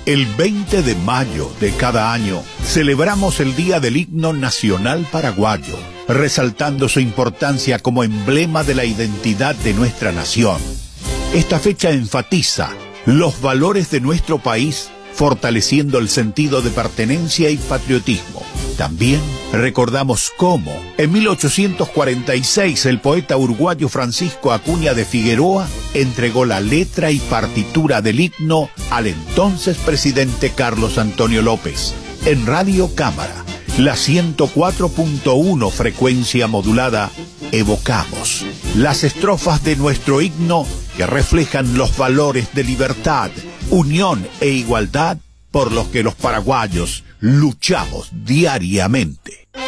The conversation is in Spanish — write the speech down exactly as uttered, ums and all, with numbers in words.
El veinte de mayo de cada año celebramos el Día del Himno Nacional Paraguayo, resaltando su importancia como emblema de la identidad de nuestra nación. Esta fecha enfatiza los valores de nuestro país, fortaleciendo el sentido de pertenencia y patriotismo. También recordamos cómo, en mil ochocientos cuarenta y seis, el poeta uruguayo Francisco Acuña de Figueroa entregó la letra y partitura del himno al entonces presidente Carlos Antonio López. En Radio Cámara, la ciento cuatro punto uno frecuencia modulada, evocamos las estrofas de nuestro himno que reflejan los valores de libertad, unión e igualdad por los que los paraguayos luchamos diariamente.